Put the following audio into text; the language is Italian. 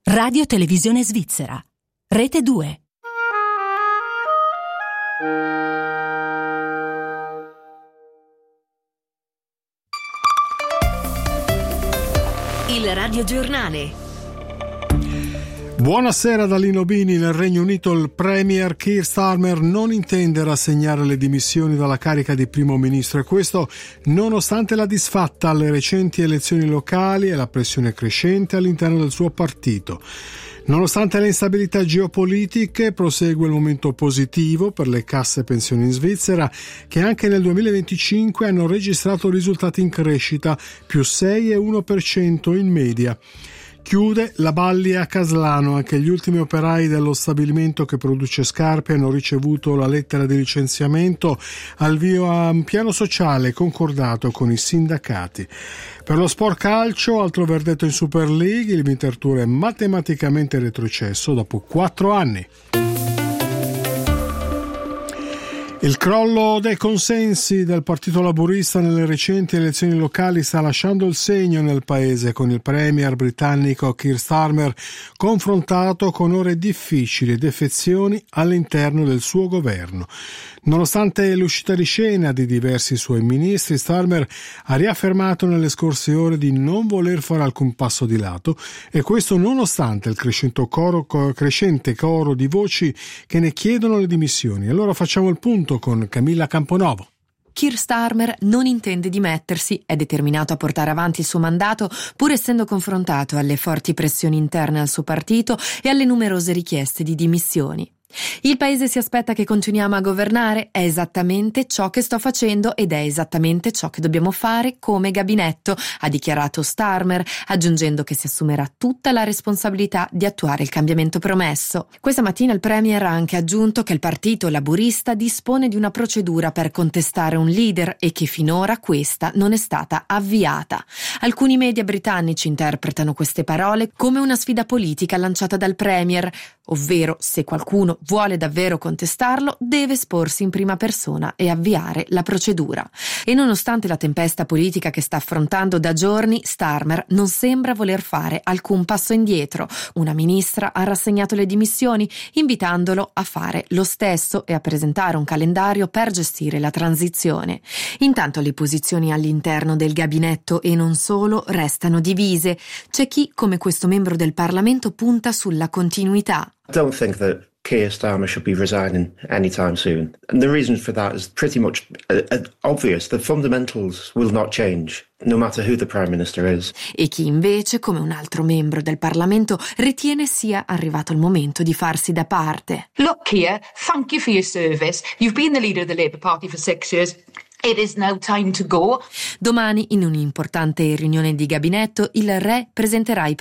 Radio Televisione Svizzera. Rete 2. Il radiogiornale. Buonasera da Lino Bini. Nel Regno Unito il Premier Keir Starmer non intende rassegnare le dimissioni dalla carica di primo ministro, e questo nonostante la disfatta alle recenti elezioni locali e la pressione crescente all'interno del suo partito. Nonostante le instabilità geopolitiche, prosegue il momento positivo per le casse pensioni in Svizzera, che anche nel 2025 hanno registrato risultati in crescita, più 6,1% in media. Chiude la Balli a Caslano. Anche gli ultimi operai dello stabilimento che produce scarpe hanno ricevuto la lettera di licenziamento, al via a un piano sociale concordato con i sindacati. Per lo sport calcio, altro verdetto in Super League, il Winterthur è matematicamente retrocesso dopo 4 anni. Il crollo dei consensi del Partito Laburista nelle recenti elezioni locali sta lasciando il segno nel paese, con il premier britannico Keir Starmer confrontato con ore difficili e defezioni all'interno del suo governo. Nonostante l'uscita di scena di diversi suoi ministri, Starmer ha riaffermato nelle scorse ore di non voler fare alcun passo di lato, e questo nonostante il crescente coro di voci che ne chiedono le dimissioni. Allora facciamo il punto con Camilla Camponovo. Keir Starmer non intende dimettersi, è determinato a portare avanti il suo mandato pur essendo confrontato alle forti pressioni interne al suo partito e alle numerose richieste di dimissioni. Il paese si aspetta che continuiamo a governare, è esattamente ciò che sto facendo ed è esattamente ciò che dobbiamo fare come gabinetto, ha dichiarato Starmer, aggiungendo che si assumerà tutta la responsabilità di attuare il cambiamento promesso. Questa mattina il premier ha anche aggiunto che il partito laburista dispone di una procedura per contestare un leader e che finora questa non è stata avviata. Alcuni media britannici interpretano queste parole come una sfida politica lanciata dal premier, ovvero se qualcuno vuole davvero contestarlo, deve esporsi in prima persona e avviare la procedura. E nonostante la tempesta politica che sta affrontando da giorni, Starmer non sembra voler fare alcun passo indietro. Una ministra ha rassegnato le dimissioni, invitandolo a fare lo stesso e a presentare un calendario per gestire la transizione. Intanto le posizioni all'interno del gabinetto e non solo restano divise. C'è chi, come questo membro del Parlamento, punta sulla continuità. I don't think that Keir Starmer should be resigning anytime soon. And the reason for that is pretty much obvious. The fundamentals will not change, no matter who the Prime Minister is. E chi invece, come un altro membro del Parlamento, ritiene sia arrivato il momento di farsi da parte. Look, Keir, thank you for your service. You've been the leader of the Labour Party for 6 years. It is now time to go. Domani, in un'importante riunione di gabinetto, il re presenterà i